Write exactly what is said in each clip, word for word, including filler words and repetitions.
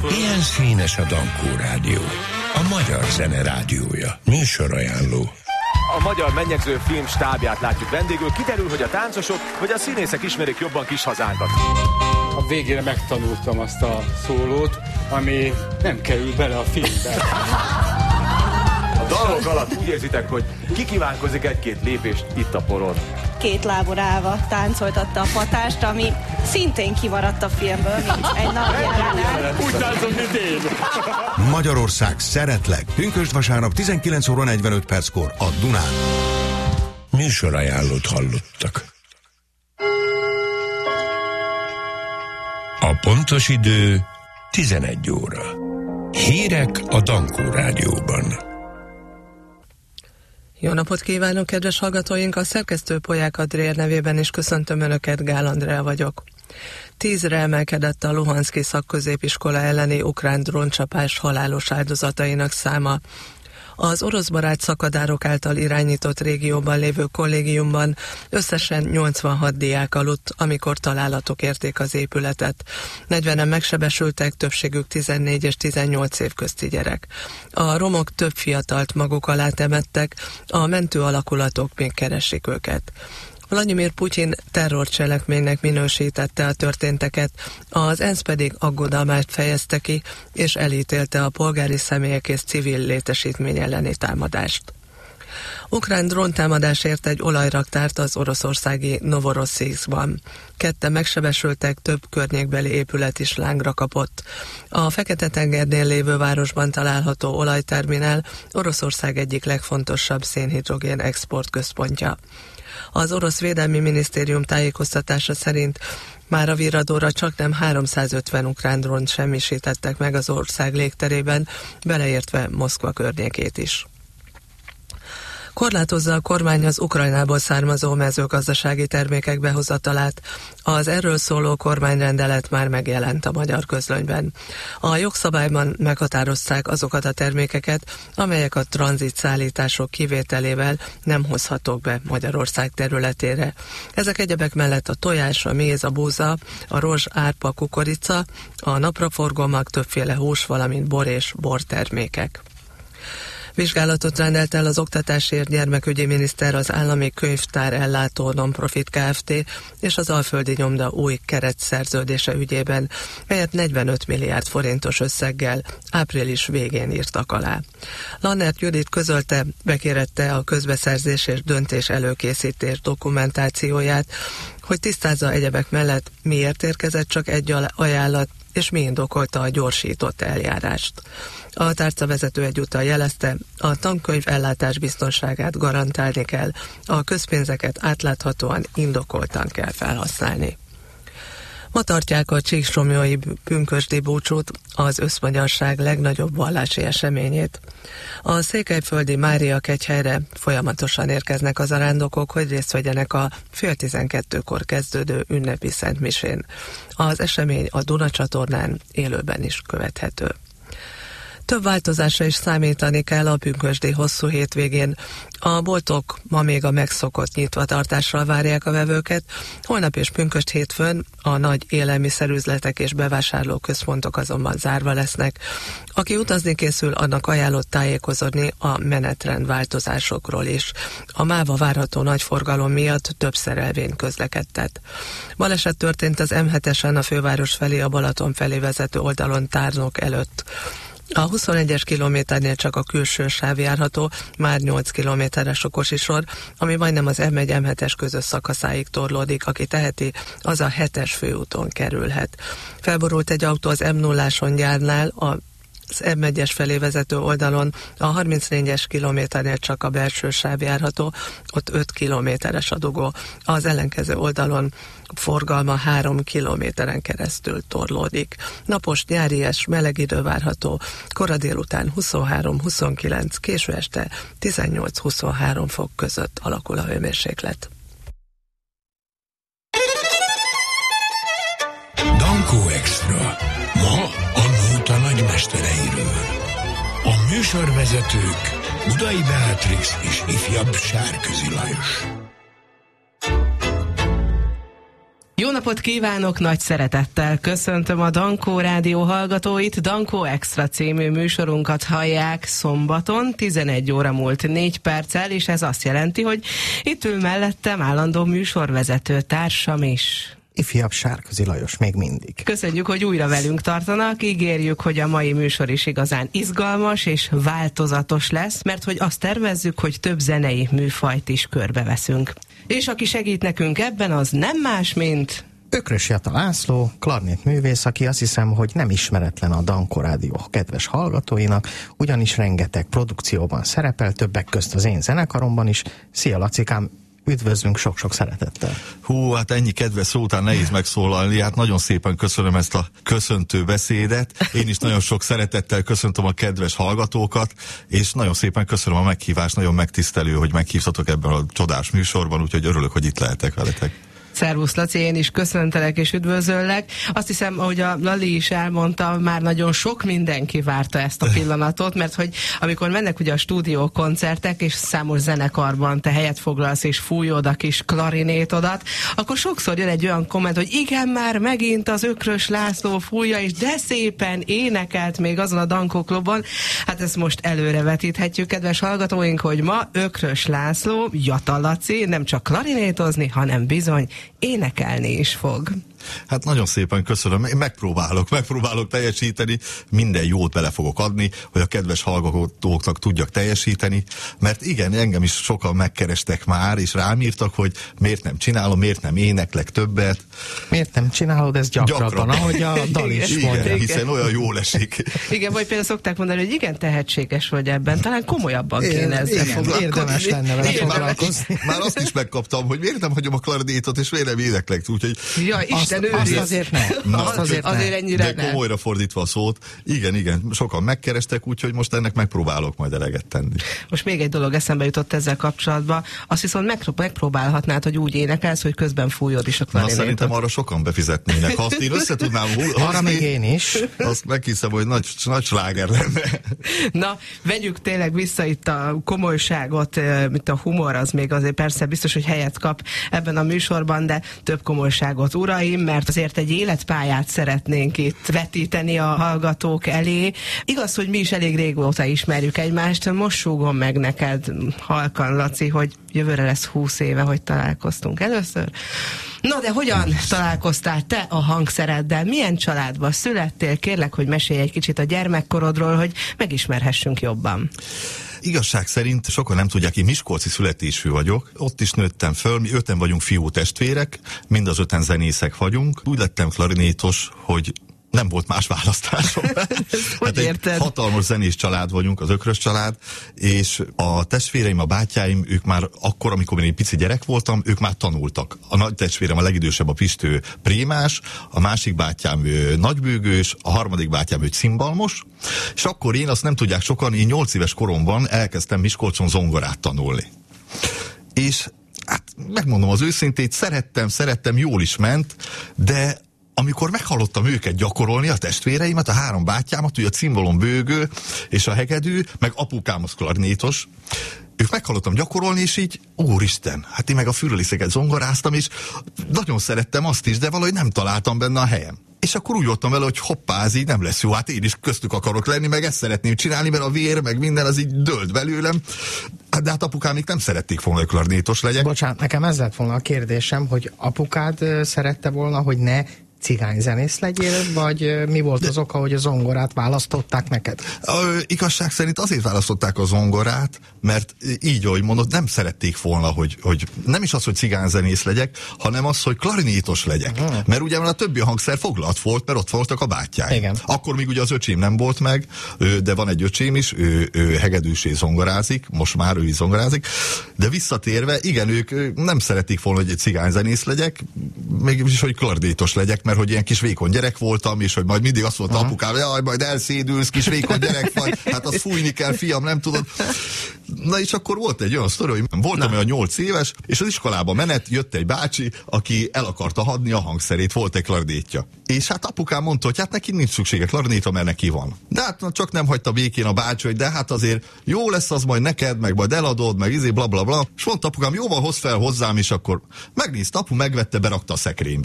Ilyen színes a Dankó Rádió, a magyar zene rádiója. Műsorajánló. A magyar mennyegző film stábját látjuk vendégül. Kiderül, hogy a táncosok vagy a színészek ismerik jobban kis hazánkat. A végére megtanultam azt a szólót, ami nem kerül bele a filmbe. A dalok alatt úgy érzitek, hogy kikívánkozik egy-két lépést itt a poron. Két lábon állva táncoltatta a patást, ami szintén kimaradt a filmből, mint egy nagy jelenet. Úgy táncol, mint én. Magyarország szeretlek. Pünkösd vasárnap tizenkilenc óra negyvenöt perckor a Dunán. Műsorajánlót hallottak. A pontos idő tizenegy óra. Hírek a Dankó Rádióban. Jó napot kívánok, kedves hallgatóink! A szerkesztő Polyák Adriel nevében is köszöntöm Önöket, Gál Andrea vagyok. Tízre emelkedett a Luhanszki szakközépiskola elleni ukrán dróncsapás halálos áldozatainak száma. Az oroszbarát szakadárok által irányított régióban lévő kollégiumban összesen nyolcvanhat diák aludt, amikor találatok érték az épületet. negyvenen megsebesültek, többségük tizennégy és tizennyolc év közti gyerek. A romok több fiatalt maguk alá temettek, a mentő alakulatok még keresik őket. Vladimir Putyin terrorcselekménynek minősítette a történteket, az ENSZ pedig aggodalmát fejezte ki, és elítélte a polgári személyek és civil létesítmény elleni támadást. Ukrán dróntámadás ért egy olajraktárt az oroszországi Novorossziszkban. Ketten megsebesültek, több környékbeli épület is lángra kapott. A Fekete-tengernél lévő városban található olajterminál Oroszország egyik legfontosabb szénhidrogén exportközpontja. Az orosz védelmi minisztérium tájékoztatása szerint már a virradóra csaknem háromszázötven ukrán drónt semmisítettek meg az ország légterében, beleértve Moszkva környékét is. Korlátozza a kormány az Ukrajnából származó mezőgazdasági termékek behozatalát. Az erről szóló kormányrendelet már megjelent a magyar közlönyben. A jogszabályban meghatározták azokat a termékeket, amelyek a tranzitszállítások kivételével nem hozhatók be Magyarország területére. Ezek egyebek mellett a tojás, a méz, a búza, a rozs, árpa, kukorica, a napraforgó mag, többféle hús, valamint bor és bortermékek. Vizsgálatot rendelt el az oktatásért gyermekügyi miniszter az állami könyvtár ellátó non-profit Kft. És az Alföldi Nyomda új keretszerződése ügyében, melyet negyvenöt milliárd forintos összeggel április végén írtak alá. Lannert Judit közölte, bekérette a közbeszerzés és döntés előkészítés dokumentációját, hogy tisztázza egyebek mellett, miért érkezett csak egy ajánlat, és mi indokolta a gyorsított eljárást. A tárcavezető egyúttal jelezte, a tankönyv ellátás biztonságát garantálni kell, a közpénzeket átláthatóan, indokoltan kell felhasználni. Ma tartják a csíksomlyói pünkösdi búcsút, az összmagyarság legnagyobb vallási eseményét. A székelyföldi Mária kegyhelyre folyamatosan érkeznek az arándokok, hogy részt vegyenek a fél tizenkettőkor kezdődő ünnepi szentmisén. Az esemény a Duna csatornán élőben is követhető. Több változásra is számítani kell a pünkösdi hosszú hétvégén. A boltok ma még a megszokott nyitvatartással várják a vevőket, holnap és pünkösd hétfőn a nagy élelmiszerüzletek és bevásárlóközpontok azonban zárva lesznek. Aki utazni készül, annak ajánlott tájékozódni a menetrend változásokról is. A máva várható nagy forgalom miatt több szerelvény közlekedtet. Baleset történt az em hetesen a főváros felé a Balaton felé vezető oldalon Tárnok előtt. A huszonegyes kilométernél csak a külső sáv járható, már nyolc kilométeres okosi sor, ami majdnem az em egy em hetes közös szakaszáig torlódik, aki teheti, az a hetes főúton kerülhet. Felborult egy autó az em nulláson gyárnál, a az em egyes felé vezető oldalon, a harmincnégyes kilométernél csak a belső sáv járható, ott öt kilométeres a dugó. Az ellenkező oldalon forgalma három kilométeren keresztül torlódik. Napos, nyáries, meleg idő várható, kora délután huszonhárom-huszonkilenc, késő este tizennyolc-huszonhárom fok között alakul a hőmérséklet. Dankó Extra. Ma a nóta nagymestereiről. A műsorvezetők Budai Beatrix és ifjabb Sárközi Lajos. Jó Jó napot kívánok, nagy szeretettel köszöntöm a Dankó Rádió hallgatóit. Dankó Extra című műsorunkat hallják szombaton, tizenegy óra múlt négy perccel, és ez azt jelenti, hogy itt ül mellettem állandó műsorvezető társam is. Ifjabb Sárközi Lajos még mindig. Köszönjük, hogy újra velünk tartanak, ígérjük, hogy a mai műsor is igazán izgalmas és változatos lesz, mert hogy azt tervezzük, hogy több zenei műfajt is körbeveszünk. És aki segít nekünk ebben, az nem más, mint... Ökrös Jata László, klarnét művész, aki azt hiszem, hogy nem ismeretlen a Dankó Rádió kedves hallgatóinak, ugyanis rengeteg produkcióban szerepel, többek közt az én zenekaromban is. Szia Lacikám! Üdvözlünk sok-sok szeretettel. Hú, hát ennyi kedves szó után nehéz megszólalni, hát nagyon szépen köszönöm ezt a köszöntő beszédet. Én is nagyon sok szeretettel köszöntöm a kedves hallgatókat, és nagyon szépen köszönöm a meghívást, nagyon megtisztelő, hogy meghívtatok ebben a csodás műsorban, úgyhogy örülök, hogy itt lehetek veletek. Szervusz Laci, én is köszöntelek és üdvözöllek. Azt hiszem, ahogy a Lali is elmondta, már nagyon sok mindenki várta ezt a pillanatot, mert hogy amikor mennek ugye a stúdió koncertek, és számos zenekarban te helyet foglalsz és fújod a kis klarinétodat, akkor sokszor jön egy olyan komment, hogy igen, már megint az Ökrös László fújja, és de szépen énekelt még azon a Dankó klubon. Hát ezt most előrevetíthetjük, kedves hallgatóink, hogy ma Ökrös László, Jata Laci nem csak klarinétozni, hanem bizony énekelni is fog. Hát nagyon szépen köszönöm, én megpróbálok, megpróbálok teljesíteni, minden jót bele fogok adni, hogy a kedves hallgatóknak tudjak teljesíteni, mert igen, engem is sokan megkerestek már, és rám írtak, hogy miért nem csinálom, miért nem éneklek többet. Miért nem csinálod ezt gyakrabban, Gyakran. ahogy a dal is igen, mondja. igen, hiszen olyan jól esik. Igen, vagy például szokták mondani, hogy igen, tehetséges vagy ebben, talán komolyabban kéne ezzel foglalkozni. Érdemes lenne vele foglalkozni. Már azt is megkaptam, hogy miért nem hagyom a klarinétot, és miért nem éneklek, úgyhogy... Ja, Isten azt, azt azért nem. Na, azt azért, azért ennyire de komolyra fordítva a szót, igen, igen, sokan megkerestek, úgyhogy most ennek megpróbálok majd eleget tenni. Most még egy dolog eszembe jutott ezzel kapcsolatban, azt viszont megpróbálhatnád, hogy úgy énekelsz, hogy közben fújod is a klarinétot. Na, szerintem arra sokan befizetnének. Ha azt én össze tudnám arra még én is. Azt meghiszem, hogy nagy, nagy sláger lenne. Na, vegyük tényleg vissza itt a komolyságot, mint a humor, az még azért persze biztos, hogy helyet kap ebben a műsorban, de több komolyságot, uraim, mert azért egy életpályát szeretnénk itt vetíteni a hallgatók elé. Igaz, hogy mi is elég régóta ismerjük egymást, most súgom meg neked halkan, Laci, hogy jövőre lesz húsz éve, hogy találkoztunk először. Na, de hogyan találkoztál te a hangszereddel? Milyen családban születtél? Kérlek, hogy mesélj egy kicsit a gyermekkorodról, hogy megismerhessünk jobban. Igazság szerint sokan nem tudják, én miskolci születésű vagyok, ott is nőttem föl, mi öten vagyunk fiú testvérek, mind az öten zenészek vagyunk. Úgy lettem klarinétos, hogy nem volt más választásom. Hát egy hatalmas zenés család vagyunk, az Ökrös család, és a testvéreim, a bátyáim, ők már akkor, amikor én egy pici gyerek voltam, ők már tanultak. A nagy testvérem, a legidősebb, a Pistő prémás, a másik bátyám ő nagybőgős, a harmadik bátyám ő cimbalmos, és akkor én, azt nem tudják sokan, én nyolc éves koromban elkezdtem Miskolcon zongorát tanulni. És hát megmondom az őszintét, szerettem, szerettem, jól is ment, de amikor meghallottam őket gyakorolni, a testvéreimet, a három bátyámat, ugye a cimbalom bőgő és a hegedű, meg apukám az klarinétos, ők meghallottam gyakorolni, és így, úristen, hát én meg a füröliszeket zongoráztam, és nagyon szerettem azt is, de valahogy nem találtam benne a helyem. És akkor úgy voltam vele, hogy hoppá, ez így nem lesz jó, hát én is köztük akarok lenni, meg ezt szeretném csinálni, mert a vér, meg minden az így dölt belőlem. De hát apukámik nem szerették volna, hogy klarinétos legyek. Bocsánat, nekem ez lett volna a kérdésem, hogy apukád szerette volna, hogy ne cigányzenész legyél, vagy mi volt az oka, hogy a zongorát választották neked? Ö, igazság szerint azért választották a zongorát, mert így, ahogy mondod, nem szerették volna, hogy, hogy nem is az, hogy cigányzenész legyek, hanem az, hogy klarinétos legyek. Hmm. Mert ugye a többi hangszer foglalt volt, mert ott voltak a bátyáim. Igen. Akkor még ugye az öcsém nem volt meg, de van egy öcsém is, ő, ő hegedűs és zongorázik, most már ő is zongorázik, de visszatérve, igen, ők nem szerették volna, hogy egy cigányzenész legyek, mégis, hogy klarinétos legyek, mert hogy ilyen kis vékony gyerek voltam, és hogy majd mindig azt mondta apukám, jaj, majd elszédülsz, kis vékony gyerek vagy, hát azt fújni kell, fiam, nem tudod. Na és akkor volt egy olyan sztori, hogy voltam olyan nyolc éves, és az iskolába menet, jött egy bácsi, aki el akarta hadni a hangszerét, volt egy klarinétja. És hát apukám mondta, hogy hát neki nincs szüksége klarinétra, mert neki van. De hát csak nem hagyta békén a bácsi, hogy de hát azért jó lesz az majd neked, meg majd eladod, meg izé blablabla. Bla, bla. És mondta apukám, jó van, hozz fel hozzám, és akkor megnézte, apu megvette, berakta a szekrénybe.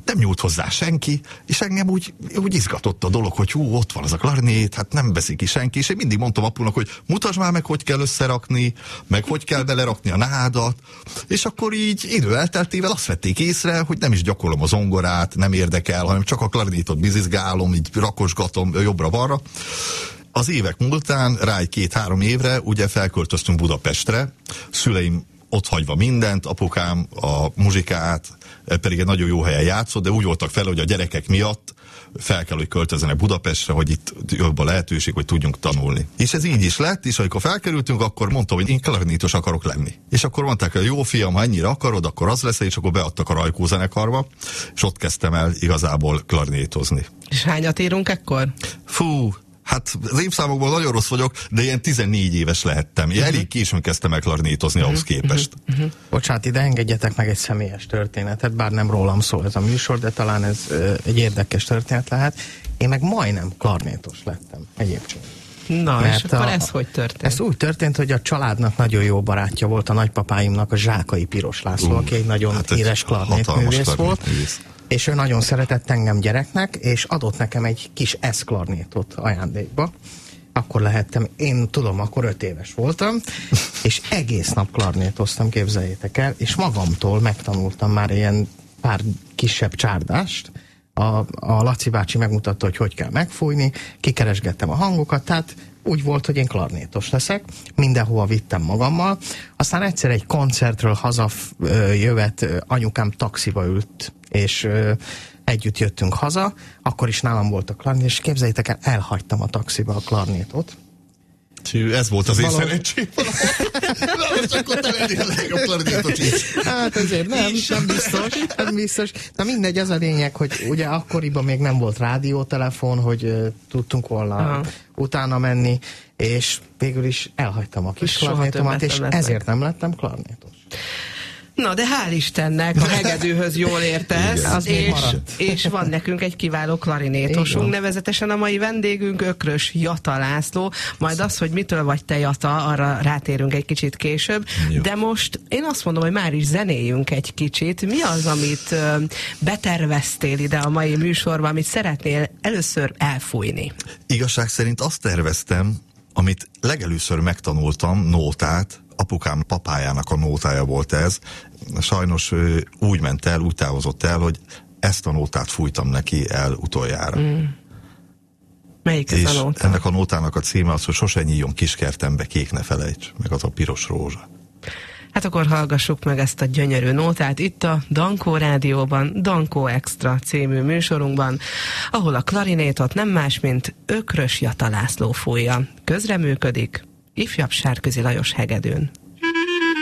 nem nyújt hozzá senki, és engem úgy, úgy izgatott a dolog, hogy hú, ott van az a klarinét, hát nem veszik ki senki, és én mindig mondtam apunak, hogy mutasd már meg, hogy kell összerakni, meg hogy kell belerakni a nádat, és akkor így idő elteltével azt vették észre, hogy nem is gyakorlom a zongorát, nem érdekel, hanem csak a klarinétot bizizgálom, így rakosgatom jobbra-balra. Az évek múltán, rá egy két-három évre, ugye felköltöztünk Budapestre, szüleim ott hagyva mindent, apukám a muzsikát, pedig egy nagyon jó helyen játszott, de úgy voltak fel, hogy a gyerekek miatt fel kell, hogy költözzenek Budapestre, hogy itt jobb a lehetőség, hogy tudjunk tanulni. És ez így is lett, és amikor felkerültünk, akkor mondtam, hogy én klarinétos akarok lenni. És akkor mondták, hogy jó fiam, ha ennyire akarod, akkor az lesz, és akkor beadtak a Rajkó zenekarba, és ott kezdtem el igazából klarinétozni. És hányat írunk ekkor? Fú, hát az évszámokból nagyon rossz vagyok, de ilyen tizennégy éves lehettem. Én uh-huh. elég későn kezdtem el klarinétozni uh-huh. ahhoz képest. Uh-huh. Uh-huh. Bocsánat, ide engedjetek meg egy személyes történetet, bár nem rólam szól ez a műsor, de talán ez ö, egy érdekes történet lehet. Én meg majdnem klarinétos lettem egyébként. Na, mert és akkor a, ez hogy történt? Ez úgy történt, hogy a családnak nagyon jó barátja volt a nagypapáimnak, a Zsákai Piros László, uh, aki egy nagyon hát híres klarnétművész volt. Művész. És ő nagyon szeretett engem gyereknek, és adott nekem egy kis eszklarnétot ajándékba. Akkor lehettem, én tudom, akkor öt éves voltam, és egész nap klarnétoztam, képzeljétek el, és magamtól megtanultam már ilyen pár kisebb csárdást. A, a Laci bácsi megmutatta, hogy hogy kell megfújni, kikeresgettem a hangokat, tehát úgy volt, hogy én klarnétos leszek, mindenhova vittem magammal. Aztán egyszer egy koncertről hazajövet anyukám taxiba ült, és ö, együtt jöttünk haza, akkor is nálam volt a klarnét, és képzeljétek el, elhagytam a taxiba a klarnétot. Ez volt az én szerencsém. Most akkor te lennél a legjobb klarnétot is. Hát azért nem, nem biztos, nem biztos. Na mindegy, az a lényeg, hogy ugye akkoriban még nem volt rádiótelefon, hogy uh, tudtunk volna Aha. utána menni, és végül is elhagytam a kis klarnétomat, és ezért nem lettem klarnétos. Na, de hál' Istennek a hegedűhöz jól értesz, az és, és van nekünk egy kiváló klarinétosunk, nevezetesen a mai vendégünk Ökrös Jata László, majd az, hogy mitől vagy te, Jata, arra rátérünk egy kicsit később, jó. De most én azt mondom, hogy már is zenéljünk egy kicsit. Mi az, amit ö, beterveztél ide a mai műsorban, amit szeretnél először elfújni? Igazság szerint azt terveztem, amit legelőször megtanultam, nótát, apukám papájának a nótája volt ez. Sajnos ő úgy ment el, úgy távozott el, hogy ezt a nótát fújtam neki el utoljára. Mm. Melyik ez a nóta? Ennek a nótának a címe az, hogy sose nyíljon kiskertembe, kék ne felejts, meg az a piros rózsa. Hát akkor hallgassuk meg ezt a gyönyörű nótát itt a Dankó Rádióban, Dankó Extra című műsorunkban, ahol a klarinétot nem más, mint Ökrös Jata László fújja. Közreműködik ifjabb Sárközi Lajos hegedűn.